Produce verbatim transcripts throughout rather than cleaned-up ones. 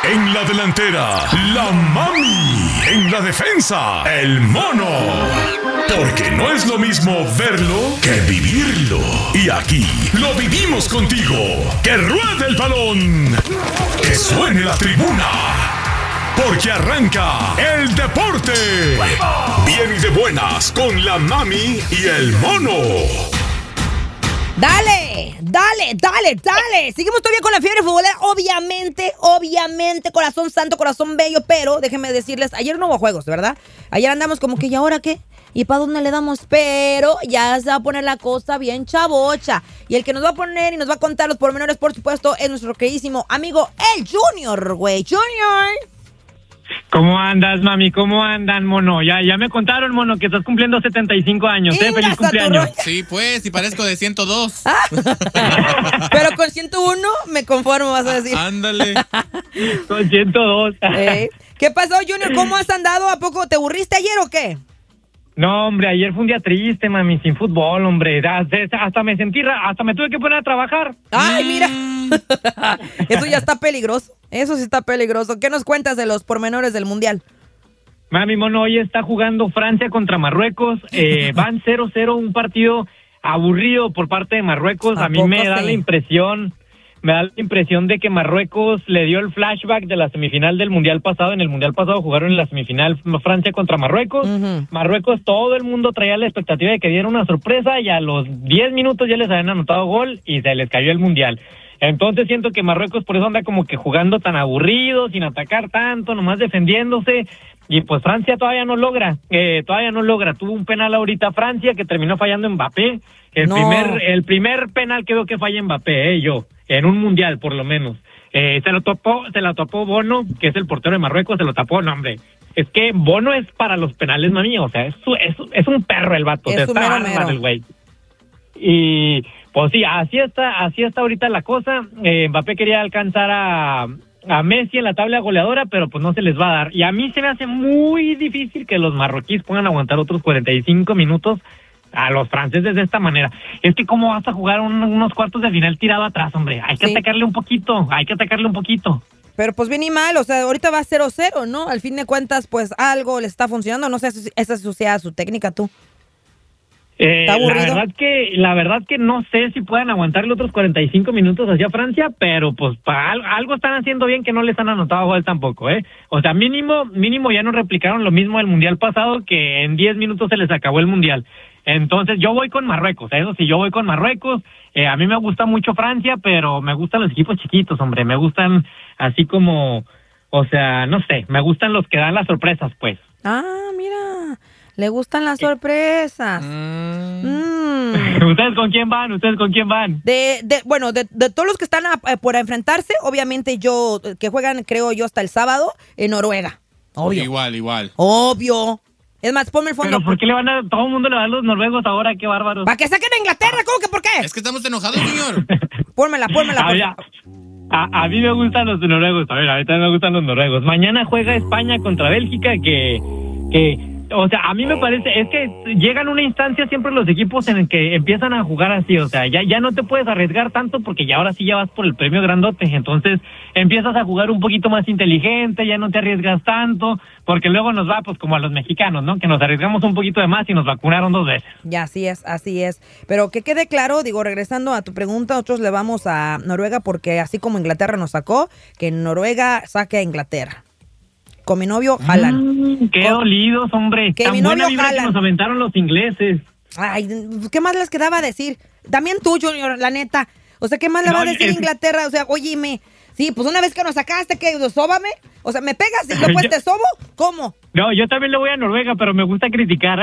En la delantera, la mami. En la defensa, el mono. Porque no es lo mismo verlo que vivirlo. Y aquí lo vivimos contigo. ¡Que ruede el balón! ¡Que suene la tribuna! Porque arranca el deporte. Bien y de buenas con la mami y el mono. Dale, dale, dale, dale. Seguimos todavía con la fiebre futbolera. Obviamente, obviamente, corazón santo, corazón bello. Pero déjenme decirles, ayer no hubo juegos, ¿verdad? Ayer andamos como que, ¿y ahora qué? ¿Y para dónde le damos? Pero ya se va a poner la cosa bien chavocha. Y el que nos va a poner y nos va a contar los pormenores, por supuesto, es nuestro queridísimo amigo, el Junior, güey. Junior. ¿Cómo andas, mami? ¿Cómo andan, mono? Ya, ya me contaron, mono, que estás cumpliendo setenta y cinco años, ¿eh? ¡Feliz cumpleaños! Sí, pues, y parezco de ciento dos. Pero con ciento uno me conformo, vas a decir. Ándale. Con ciento dos. ¿Eh? ¿Qué pasó, Junior? ¿Cómo has andado? ¿A poco te aburriste ayer o qué? No, hombre, ayer fue un día triste, mami, sin fútbol, hombre. Hasta me sentí, hasta me tuve que poner a trabajar. ¡Ay, mira! Eso ya está peligroso. Eso sí está peligroso. ¿Qué nos cuentas de los pormenores del Mundial? Mami, mono, hoy está jugando Francia contra Marruecos. Eh, van cero cero, un partido aburrido por parte de Marruecos. A, a mí me da sí? la impresión... Me da la impresión de que Marruecos le dio el flashback de la semifinal del Mundial pasado. En el Mundial pasado jugaron en la semifinal Francia contra Marruecos. Uh-huh. Marruecos, todo el mundo traía la expectativa de que diera una sorpresa y a los diez minutos ya les habían anotado gol y se les cayó el Mundial. Entonces siento que Marruecos por eso anda como que jugando tan aburrido, sin atacar tanto, nomás defendiéndose. Y pues Francia todavía no logra, eh, todavía no logra. Tuvo un penal ahorita Francia que terminó fallando Mbappé. El no. primer el primer penal que veo que falla Mbappé, eh, yo, en un mundial por lo menos. Eh, se lo topó, se la topó Bono, que es el portero de Marruecos, se lo tapó, no hombre. Es que Bono es para los penales, mami, o sea, es, es, es un perro el vato, es o sea, está bárbaro el güey. Y pues sí, así está, así está ahorita la cosa. Eh, Mbappé quería alcanzar a, a Messi en la tabla goleadora, pero pues no se les va a dar. Y a mí se me hace muy difícil que los marroquíes puedan aguantar otros cuarenta y cinco minutos a los franceses de esta manera. Es que cómo vas a jugar un, unos cuartos de final tirado atrás, hombre. Hay que sí. atacarle un poquito, hay que atacarle un poquito. Pero pues bien y mal, o sea, ahorita va cero cero, ¿no? Al fin de cuentas, pues algo le está funcionando. No sé si esa sea su técnica, tú. Eh, la verdad que la verdad que no sé si puedan aguantar los otros cuarenta y cinco minutos hacia Francia, pero pues para algo, algo están haciendo bien que no les han anotado gol tampoco, ¿eh? O sea, mínimo mínimo ya no replicaron lo mismo del Mundial pasado, que en diez minutos se les acabó el Mundial. Entonces yo voy con Marruecos, eso sí, yo voy con Marruecos. Eh, a mí me gusta mucho Francia, pero me gustan los equipos chiquitos, hombre, me gustan así como, o sea, no sé, me gustan los que dan las sorpresas, pues. Ah, mira, le gustan las sorpresas. Mm. Mm. ¿Ustedes con quién van? ¿Ustedes con quién van? De, de bueno, de, de todos los que están a, a, por enfrentarse, obviamente yo, que juegan, creo yo, hasta el sábado, en Noruega. Obvio. Igual, igual. Obvio. Es más, ponme el fondo. ¿Pero por qué le van a, todo el mundo le va a los noruegos ahora? ¡Qué bárbaros! ¡Para que saquen a Inglaterra! ¿Cómo que por qué? Es que estamos enojados, señor. Pónmela, pónmela. A, ya, a, a mí me gustan los noruegos. A ver, a mí también me gustan los noruegos. Mañana juega España contra Bélgica, que... que o sea, a mí me parece, es que llegan a una instancia siempre los equipos en el que empiezan a jugar así, o sea, ya ya no te puedes arriesgar tanto porque ya ahora sí ya vas por el premio grandote, entonces empiezas a jugar un poquito más inteligente, ya no te arriesgas tanto, porque luego nos va pues como a los mexicanos, ¿no? Que nos arriesgamos un poquito de más y nos vacunaron dos veces. Ya, así es, así es. Pero que quede claro, digo, regresando a tu pregunta, nosotros le vamos a Noruega porque así como Inglaterra nos sacó, que Noruega saque a Inglaterra. Con mi novio, Haaland. Mm, qué dolidos, hombre. Que Tan mi novio buena vibra que nos aventaron los ingleses. Ay, ¿qué más les quedaba decir? También tú, Junior, la neta. O sea, ¿qué más le no, va a decir es... Inglaterra? O sea, óyeme. Sí, pues una vez que nos sacaste, ¿qué? ¿Sóbame? O sea, ¿me pegas y después te sobo? ¿Cómo? No, yo también le voy a Noruega, pero me gusta criticar.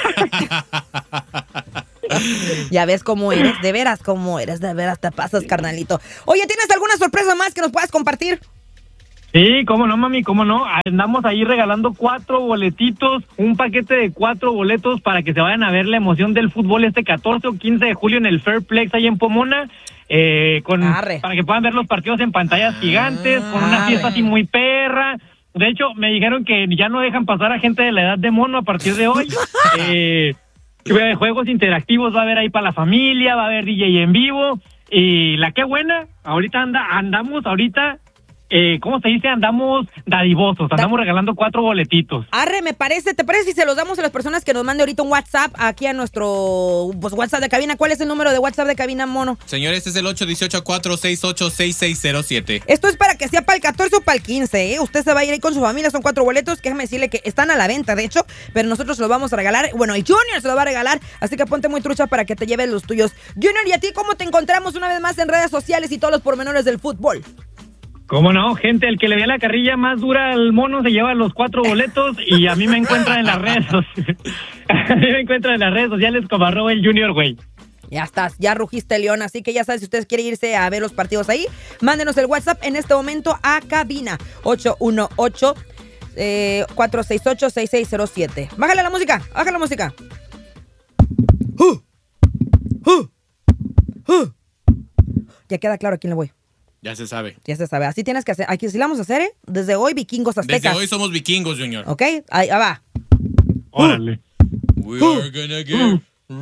Ya ves cómo eres, de veras cómo eres, de veras te pasas, carnalito. Oye, ¿tienes alguna sorpresa más que nos puedas compartir? Sí, cómo no, mami, cómo no. Andamos ahí regalando cuatro boletitos, un paquete de cuatro boletos para que se vayan a ver la emoción del fútbol este catorce o quince de julio en el Fairplex ahí en Pomona. Eh, con Arre. Para que puedan ver los partidos en pantallas gigantes, con una Arre. fiesta así muy perra. De hecho, me dijeron que ya no dejan pasar a gente de la edad de mono a partir de hoy. eh, juegos interactivos va a haber ahí para la familia, va a haber D J en vivo. Y la que buena, ahorita anda, andamos ahorita eh, ¿cómo se dice? Andamos dadivosos, andamos da- regalando cuatro boletitos. Arre, me parece, ¿te parece si se los damos a las personas que nos mande ahorita un WhatsApp aquí a nuestro pues, WhatsApp de cabina? ¿Cuál es el número de WhatsApp de cabina, mono? Señor, este es el ocho uno ocho, cuatro seis ocho, seis seis cero siete. Esto es para que sea para el catorce o para el quince, ¿eh? Usted se va a ir ahí con su familia, son cuatro boletos, que déjame decirle que están a la venta, de hecho, pero nosotros se los vamos a regalar. Bueno, y Junior se lo va a regalar, así que ponte muy trucha para que te lleves los tuyos. Junior, ¿y a ti cómo te encontramos una vez más en redes sociales y todos los pormenores del fútbol? ¿Cómo no, gente? El que le vea la carrilla más dura al mono se lleva los cuatro boletos y a mí me encuentran en las redes sociales. A mí me encuentran en las redes sociales como arroba el Junior, güey. Ya estás, ya rugiste león, así que ya sabes, si ustedes quieren irse a ver los partidos ahí, mándenos el WhatsApp en este momento a cabina ocho uno ocho, cuatro seis ocho, seis seis cero siete. Bájale la música, bájale la música. Uh, uh, uh. Ya queda claro a quién le voy. Ya se sabe. Ya se sabe. Así tienes que hacer. Aquí sí la vamos a hacer, ¿eh? Desde hoy, vikingos aztecas. Desde hoy somos vikingos, Junior. ¿Ok? Ahí, ahí va. Órale. We are gonna get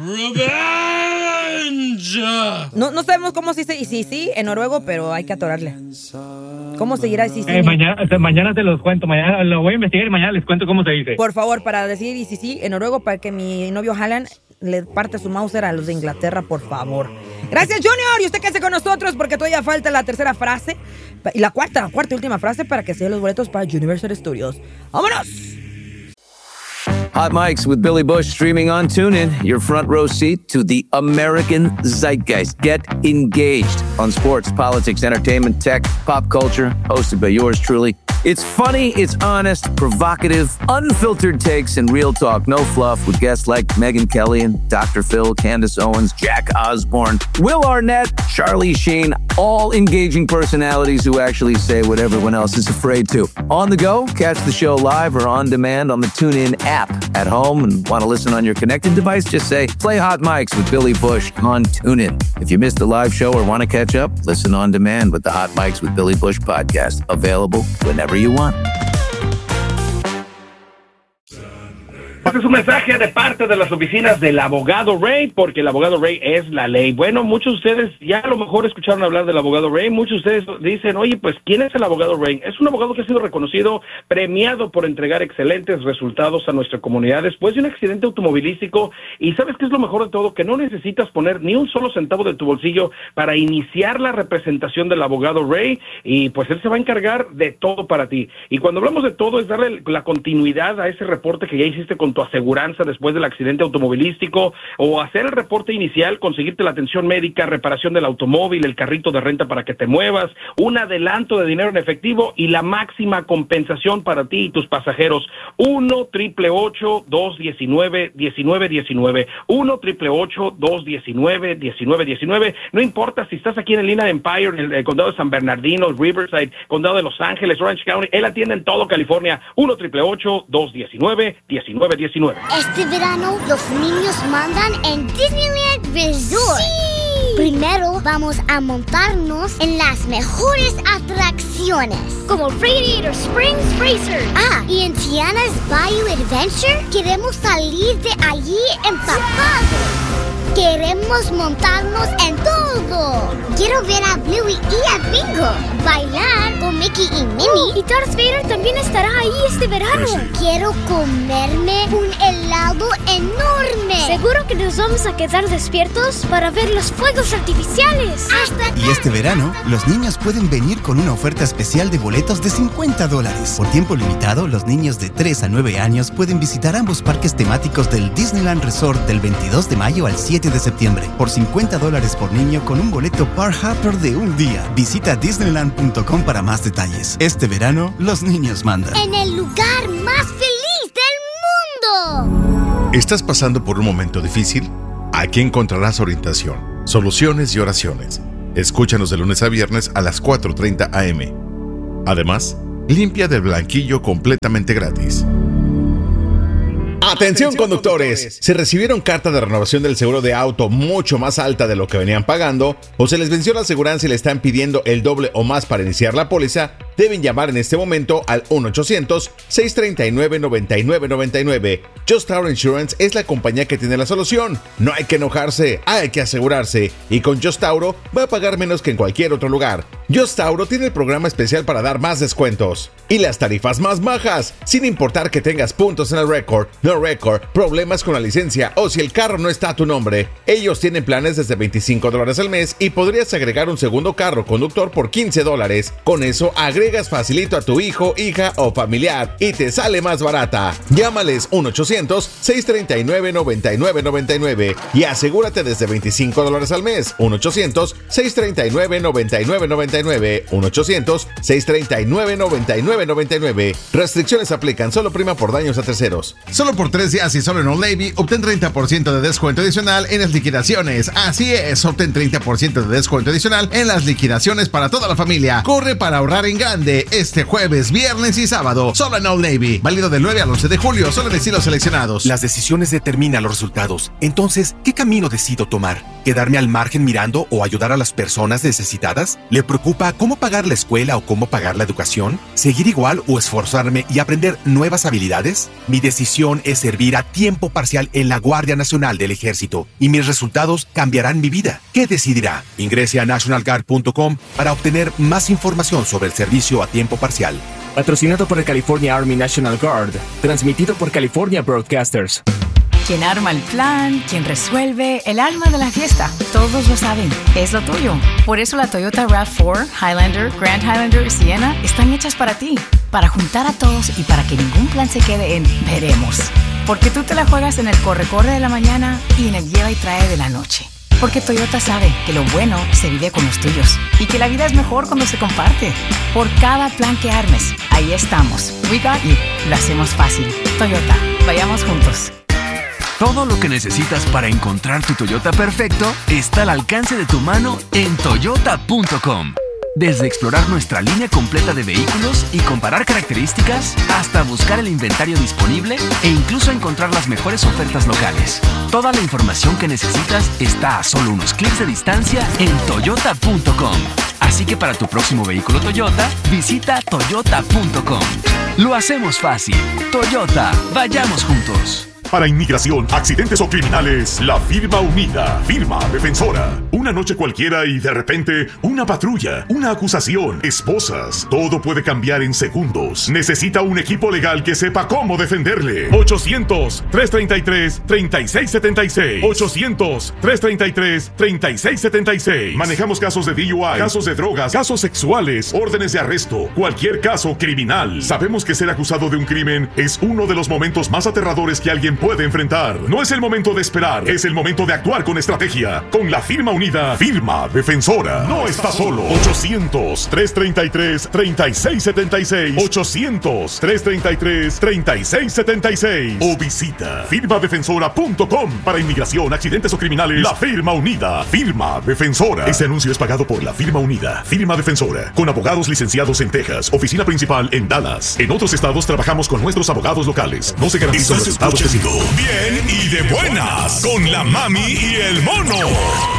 revenge. No, no sabemos cómo se dice y sí, sí, en noruego, pero hay que atorarle. ¿Cómo se dirá y sí, sí? Eh, mañana, mañana te los cuento. Mañana lo voy a investigar y mañana les cuento cómo se dice. Por favor, para decir y sí, sí, en noruego, para que mi novio Haaland le parte su Mauser a los de Inglaterra, por favor. Gracias, Junior. Y usted quédese con nosotros porque todavía falta la tercera frase y la cuarta, la cuarta y última frase para que se den los boletos para Universal Studios. ¡Vámonos! Hot Mics with Billy Bush streaming on TuneIn, your front row seat to the American zeitgeist. Get engaged on sports, politics, entertainment, tech, pop culture, hosted by yours truly. It's funny, it's honest, provocative, unfiltered takes, and real talk. No fluff with guests like Megyn Kelly and Doctor Phil, Candace Owens, Jack Osborne, Will Arnett, Charlie Sheen, all engaging personalities who actually say what everyone else is afraid to. On the go, catch the show live or on demand on the TuneIn app. At home and want to listen on your connected device, just say, play Hot Mics with Billy Bush on TuneIn. If you missed the live show or want to catch up, listen on demand with the Hot Mics with Billy Bush podcast. Available whenever you want. Este es un mensaje de parte de las oficinas del abogado Ray, porque el abogado Ray es la ley. Bueno, muchos de ustedes ya a lo mejor escucharon hablar del abogado Ray. Muchos de ustedes dicen, oye, pues, ¿quién es el abogado Ray? Es un abogado que ha sido reconocido, premiado por entregar excelentes resultados a nuestra comunidad después de un accidente automovilístico. Y ¿sabes qué es lo mejor de todo? Que no necesitas poner ni un solo centavo de tu bolsillo para iniciar la representación del abogado Ray, y pues él se va a encargar de todo para ti. Y cuando hablamos de todo es darle la continuidad a ese reporte que ya hiciste con tu aseguranza después del accidente automovilístico, o hacer el reporte inicial, conseguirte la atención médica, reparación del automóvil, el carrito de renta para que te muevas, un adelanto de dinero en efectivo y la máxima compensación para ti y tus pasajeros. uno, triple ocho, dos diecinueve, diecinueve diecinueve. uno, triple ocho, dos diecinueve, diecinueve diecinueve. No importa si estás aquí en el Inland Empire, en el, el condado de San Bernardino, Riverside, condado de Los Ángeles, Orange County, él atiende en todo California. uno, triple ocho, dos diecinueve, diecinueve diecinueve. Este verano los niños mandan en Disneyland Resort. ¡Sí! Primero vamos a montarnos en las mejores atracciones, como Radiator Springs Racer. Ah, y en Tiana's Bayou Adventure queremos salir de allí empapados. Queremos montarnos en todo. Quiero ver a Bluey y a Bingo, bailar con Mickey y Minnie. Y Darth Vader también estará ahí este verano. Quiero comerme un helado enorme. Seguro que nos vamos a quedar despiertos para ver los fuegos artificiales. Hasta acá. Y este verano, los niños pueden venir con una oferta especial de boletos de cincuenta dólares. Por tiempo limitado, los niños de tres a nueve años pueden visitar ambos parques temáticos del Disneyland Resort del veintidós de mayo al siete de septiembre. Por cincuenta dólares por niño con un boleto Park Hopper de un día. Visita disneyland punto com para más detalles. Este verano, los niños mandan. En el lugar más feliz del mundo. ¿Estás pasando por un momento difícil? Aquí encontrarás orientación, soluciones y oraciones. Escúchanos de lunes a viernes a las cuatro treinta a eme. Además, limpia del blanquillo completamente gratis. Atención conductores, si recibieron carta de renovación del seguro de auto mucho más alta de lo que venían pagando, o se les venció la aseguranza y le están pidiendo el doble o más para iniciar la póliza, deben llamar en este momento al uno ochocientos, seis treinta y nueve, noventa y nueve noventa y nueve. Just Auto Insurance es la compañía que tiene la solución. No hay que enojarse, hay que asegurarse. Y con Just Auto va a pagar menos que en cualquier otro lugar. Just Auto tiene el programa especial para dar más descuentos y las tarifas más bajas, sin importar que tengas puntos en el récord, no récord, problemas con la licencia o si el carro no está a tu nombre. Ellos tienen planes desde veinticinco dólares al mes y podrías agregar un segundo carro conductor por quince dólares. Con eso agregas facilito a tu hijo, hija o familiar y te sale más barata. Llámales uno ochocientos, seis treinta y nueve, noventa y nueve noventa y nueve y asegúrate desde veinticinco dólares al mes. uno ochocientos, seis treinta y nueve, noventa y nueve noventa y nueve. uno ochocientos, seis treinta y nueve, noventa y nueve noventa y nueve. Restricciones aplican, solo prima por daños a terceros. Solo por tres días y solo en Old Navy, obtén treinta por ciento de descuento adicional en las liquidaciones. Así es, obtén treinta por ciento de descuento adicional en las liquidaciones para toda la familia. Corre para ahorrar en grande este jueves, viernes y sábado, solo en Old Navy. Válido del nueve al once de julio, solo en estilos seleccionados. Las decisiones determinan los resultados. Entonces, ¿qué camino decido tomar? ¿Quedarme al margen mirando o ayudar a las personas necesitadas? ¿Le preocupa cómo pagar la escuela o cómo pagar la educación? ¿Seguir igual o esforzarme y aprender nuevas habilidades? Mi decisión es servir a tiempo parcial en la Guardia Nacional del Ejército y mis resultados cambiarán mi vida. ¿Qué decidirá? Ingrese a national guard punto com para obtener más información sobre el servicio a tiempo parcial. Patrocinado por el California Army National Guard. Transmitido por California Broadcasters. Quien arma el plan, quien resuelve, el alma de la fiesta. Todos lo saben, es lo tuyo. Por eso la Toyota RAV cuatro, Highlander, Grand Highlander y Sienna están hechas para ti. Para juntar a todos y para que ningún plan se quede en veremos. Porque tú te la juegas en el corre-corre de la mañana y en el lleva y trae de la noche. Porque Toyota sabe que lo bueno se vive con los tuyos y que la vida es mejor cuando se comparte. Por cada plan que armes, ahí estamos. We got you. Lo hacemos fácil. Toyota, vayamos juntos. Todo lo que necesitas para encontrar tu Toyota perfecto está al alcance de tu mano en toyota punto com. Desde explorar nuestra línea completa de vehículos y comparar características, hasta buscar el inventario disponible e incluso encontrar las mejores ofertas locales. Toda la información que necesitas está a solo unos clics de distancia en toyota punto com. Así que para tu próximo vehículo Toyota, visita toyota punto com. Lo hacemos fácil. Toyota, vayamos juntos. Para inmigración, accidentes o criminales, la firma unida, firma defensora. Una noche cualquiera y de repente, una patrulla, una acusación, esposas. Todo puede cambiar en segundos. Necesita un equipo legal que sepa cómo defenderle. ochocientos, tres treinta y tres, treinta y seis setenta y seis. ochocientos, tres treinta y tres, treinta y seis setenta y seis. Manejamos casos de D U I, casos de drogas, casos sexuales, órdenes de arresto, cualquier caso criminal. Sabemos que ser acusado de un crimen es uno de los momentos más aterradores que alguien puede enfrentar. No es el momento de esperar, es el momento de actuar con estrategia. Con la firma unida, firma defensora. No está solo. ochocientos, tres treinta y tres, treinta y seis setenta y seis. ochocientos, tres treinta y tres, treinta y seis setenta y seis. O visita firma defensora punto com. Para inmigración, accidentes o criminales, la firma unida, firma defensora. Este anuncio es pagado por la firma unida, firma defensora, con abogados licenciados en Texas, oficina principal en Dallas. En otros estados trabajamos con nuestros abogados locales. No se garantizan resultados específicos. Bien y de buenas con la mami y el mono.